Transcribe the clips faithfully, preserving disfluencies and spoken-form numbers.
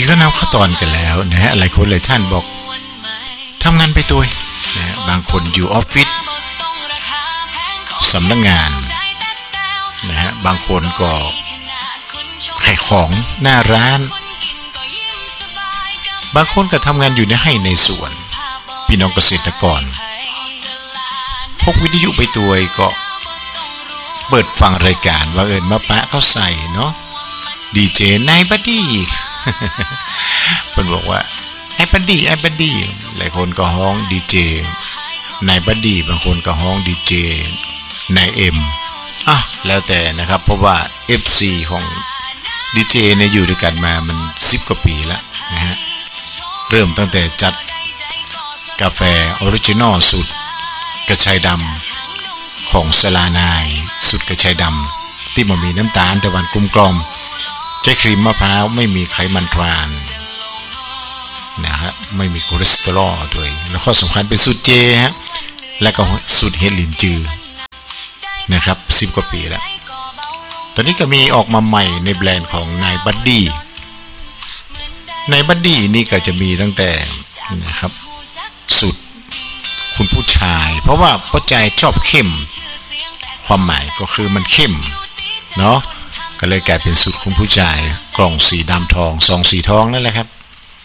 แล้วนำขั้นตอนกันแล้วนะฮะหลายคนหลายท่านบอกทำงานไปตัวนะบางคนอยู่ออฟฟิศสำนักงานนะฮะบางคนก็ขายของหน้าร้านบางคนก็ทำงานอยู่ในไร่ในสวนพี่น้องเกษตรกรพกวิทยุไปตัวก็เปิดฟังรายการว่าเอิญมาปะเขาใส่เนาะดีเจนายบัดดี้เพิ่นบอกว่าไอ้บัดดี้ไอ้บัดดี้หลายคนก็ฮ้องดีเจนายบัดดี้บางคนก็ฮ้องดีเจนายเอ็มอ่ะแล้วแต่นะครับเพราะว่า เอฟ ซี ของดีเจเนี่ยอยู่ด้วยกันมามันสิบกว่าปีแล้วนะฮะเริ่มตั้งแต่จัดกาแฟออริจินอลสูตรกระชายดำของสลานายสูตรกระชายดำที่มันมีน้ำตาลแต่หวานกลมกล่อมใช้ครีมมะพร้าวไม่มีไขมันทรานนะฮะไม่มีคอเลสเตอรอลด้วยแล้วข้อสำคัญเป็นสูตรเจฮะและก็สูตรเฮดลินจือนะครับสิบกว่าปีแล้วตอนนี้ก็มีออกมาใหม่ในแบรนด์ของนายบัดดี้นายบัดดี้นี่ก็จะมีตั้งแต่นะครับสูตรคุณผู้ชายเพราะว่าผู้ชายชอบเข้มความหมายก็คือมันเข้มเนาะก็เลยกลายเป็นสูตรคุณผู้ชายกล่องสีดำทองซองสีทองนั่นแหละครับ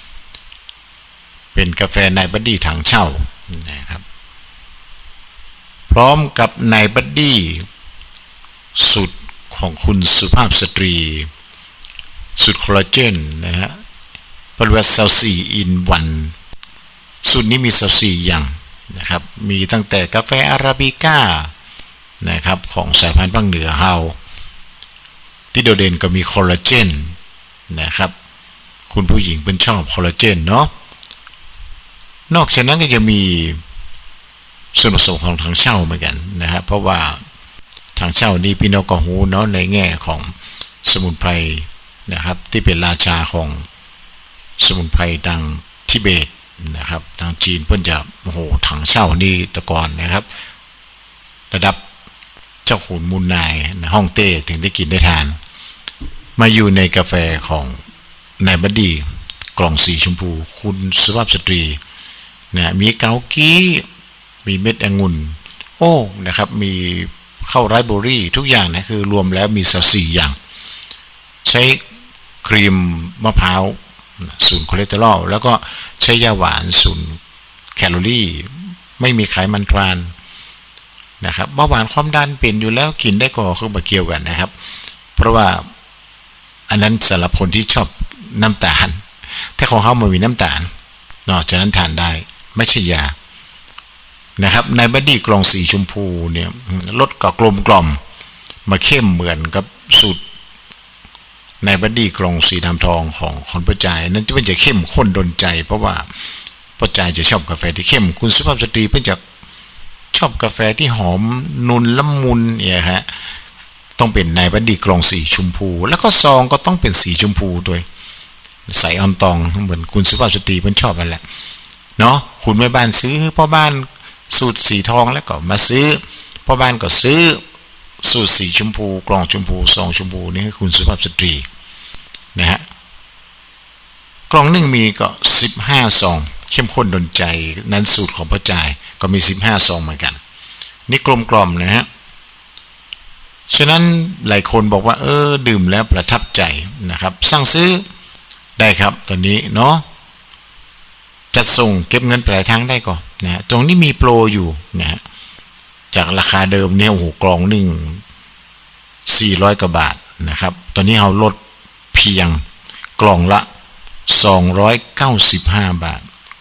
เป็นกาแฟนายบัดดี้ถังเช่านะครับพร้อมกับนายบัดดี้สูตรของคุณสุภาพสตรีสูตรคอลลาเจนนะฮะปริมาณสี่อินวันสูตรนี้มีสี่อย่างนะครับมีตั้งแต่กาแฟอาราบิก้านะครับของสายพันธุ์ภาคเหนือเฮาที่โดดเด่นก็มีคอลลาเจนนะครับคุณผู้หญิงเป็นชอบคอลลาเจนเนาะนอกจากนั้นก็จะมีส่วนผสมของถังเช่าเหมือนกันนะครับเพราะว่าถังเช่านี่พี่น้องก็หูเนาะในแง่ของสมุนไพรนะครับที่เป็นราชาของสมุนไพรดังทิเบตนะครับทางจีนเพิ่นจะโอ้โหถังเช่านี่ตะกอนนะครับระดับเจ้าขุนมูลนายในฮ่องเต้ถึงได้กินได้ทานมาอยู่ในกาแฟของนายบัดดี้กล่องสีชมพูคุณสุภาพสตรีนะมีเกากี้มีเม็ดองุ่นโอ้นะครับมีข้าวไรซ์เบอร์รี่ทุกอย่างนะคือรวมแล้วมีสี่อย่างใช้ครีมมะพร้าวศูนย์คอเลสเตอรอลแล้วก็ใช้ยาหวานศูนย์แคลอรี่ไม่มีไขมันทรานนะครับเบาหวานความดันเป็นอยู่แล้วกินได้ก็คือมาเกี่ยวกันนะครับเพราะว่าอันนั้นสำหรับคนที่ชอบน้ำตาลถ้าของเขามันมีน้ำตาลนอกจากนั้นทานได้ไม่ใช่ยานะครับในบัดดี้กล่องสีชมพูเนี่ยรสก็กลมกล่อมมาเข้มเหมือนกับสูตรในบัดดี้กล่องสีดำทองของคนผู้ชายนั้นจะเป็นจะเข้มข้นดนใจเพราะว่าผู้ชายจะชอบกาแฟที่เข้มคุณสุภาพสตรีเพิ่นจะชอบกาแฟที่หอมนุ่นละมุนเนี่ยฮะต้องเป็นในบัดดี้กล่องสีชมพูแล้วก็ซองก็ต้องเป็นสีชมพูด้วยใส่ออนตองเหมือนคุณสุภาพสตรีเพิ่นชอบนั่นแหละเนาะคุณแม่บ้านซื้อพ่อบ้านสูตรสีทองแล้วก็มาซื้อพ่อบ้านก็ซื้อสูตรสีชมพูกล่องชมพูซองชมพูนี่ให้คุณสุภาพสตรีนะฮะกล่องหนึ่งมีก็สิบห้าซองเข้มข้นดนใจนั้นสูตรของพ่อจ่ายก็มีสิบห้าซองเหมือนกันนี่กลมกล่อมนะฮะฉะนั้นหลายคนบอกว่าเออดื่มแล้วประทับใจนะครับสั่งซื้อได้ครับตอนนี้เนาะจัดส่งเก็บเงินปลายทางได้ก่อนนะตรงนี้มีโปรอยู่นะฮะจากราคาเดิมเนี่ยโอ้โหกล่องหนึ่งสี่ร้อยกว่าบาทนะครับตอนนี้เราลดเพียงกล่องละสองร้อยเก้าสิบห้าบาท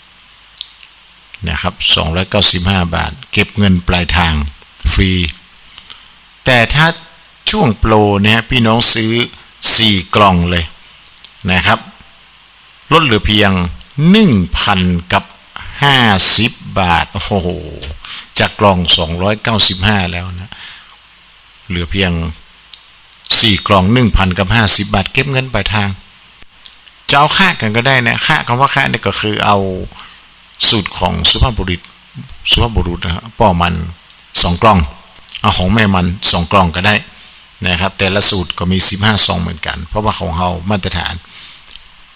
นะครับสองร้อยเก้าสิบห้าบาทเก็บเงินปลายทางฟรีแต่ถ้าช่วงโปรเนี่ยพี่น้องซื้อสี่กล่องเลยนะครับลดเหลือเพียง หนึ่งพัน กับห้าสิบบาทโอ้โหจากกล่องสองร้อยเก้าสิบห้าแล้วนะเหลือเพียงสี่กล่อง หนึ่งพัน กับห้าสิบบาทเก็บเงินปลายทางจะเอาค่ากันก็ได้นะค่าคำว่าค่าเนี่ยก็คือเอาสูตรของสุภาพบุรุษสุภาพบุรุษนะฮะป้อมันสองกล่องเอาของแม่มันสองกล่องก็ได้นะครับแต่ละสูตรก็มีสิบห้าซองเหมือนกันเพราะว่าของเรามาตรฐาน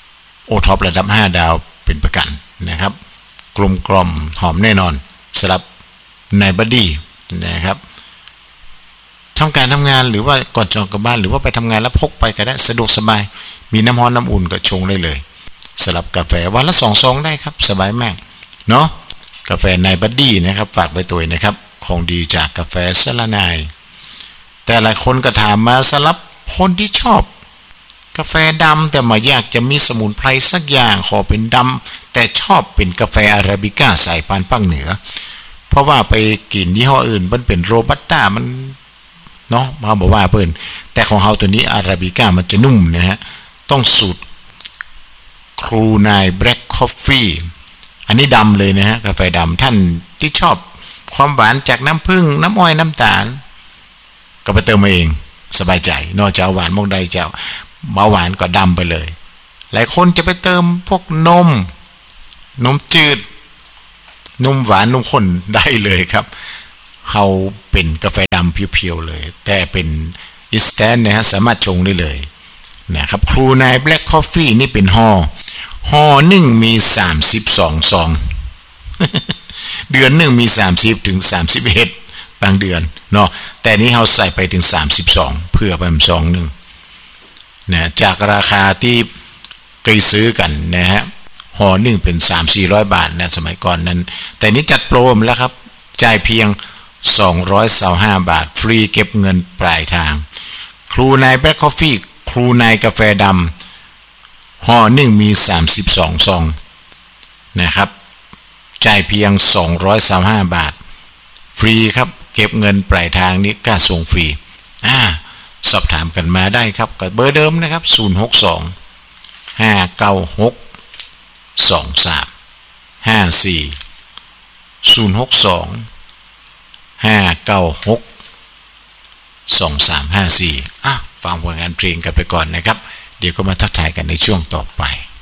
โอท็อประดับห้าดาวเป็นประกันนะครับกลมกล่อมหอมแน่นอนสำหรับในบัดดี้นะครับทำการทำงานหรือว่าก่อนจองกลับบ้านหรือว่าไปทำงานแล้วพกไปก็ได้สะดวกสบายมีน้ำร้อนน้ำอุ่นก็ชงได้เลยสำหรับกาแฟวันละสองซองได้ครับสบายมากเนาะกาแฟในบัดดี้นะครับฝากไว้ตัวนะครับของดีจากกาแฟสละนายแต่หลายคนก็ถามมาสำหรับคนที่ชอบกาแฟดำแต่มาอยากจะมีสมุนไพรสักอย่างขอเป็นดำแต่ชอบเป็นกาแฟอาราบิก้าสายพันธุ์ภาคเหนือเพราะว่าไปกินยี่ห้ออื่นมันเป็นโรบัสต้ามันเนาะมาบอกว่าเพิ่นแต่ของเฮาตัวนี้อาราบิก้ามันจะนุ่มนะฮะต้องสูตรครูนายแบล็คคอฟฟี่อันนี้ดำเลยนะฮะกาแฟดำท่านที่ชอบความหวานจากน้ำผึ้งน้ำอ้อยน้ำตาลก็ไปเติมมาเองสบายใจนอกจากหวานมองใดเจ้าเบาหวานก็ดำไปเลยหลายคนจะไปเติมพวกนมนมจืดนมหวานนมข้นได้เลยครับเฮาเป็นกาแฟดำเพียวๆเลยแต่เป็นอินสแตนต์นะฮะสามารถชงได้เลยนะครับครูนายแบล็คคอฟฟี่นี่เป็นห่อห่อหนึ่งมีสามสิบสองซอง เดือนหนึ่งมีสามสิบถึงสามสิบเอ็ดบางเดือนเนาะแต่นี้เฮาใส่ไปถึงสามสิบสองเพื่อไปซองนึงนะจากราคาที่เคยซื้อกันนะฮะห่อหนึ่งเป็น สามถึงสี่ร้อย บาทนะสมัยก่อนนั้นแต่นี้จัดโปรมแล้วครับจ่ายเพียงสองร้อยยี่สิบห้าบาทฟรีเก็บเงินปลายทางครูนายแบล็คคอฟฟี่ครูนายกาแฟดำห่อหนึ่งมีสามสิบสองซองนะครับจ่ายเพียงสองร้อยยี่สิบห้าบาทฟรีครับเก็บเงินปลายทางนี้ค่าส่งฟรีอ่าสอบถามกันมาได้ครับกับเบอร์เดิมนะครับศูนย์ หก สอง ห้า เก้า หก สอง สาม ห้า สี่ ศูนย์ หก สอง ห้า เก้า หก สอง สาม ห้า สี่อ่ะฟังผลงานเพลงกันไปก่อนนะครับเดี๋ยวก็มาทักทายกันในช่วงต่อไป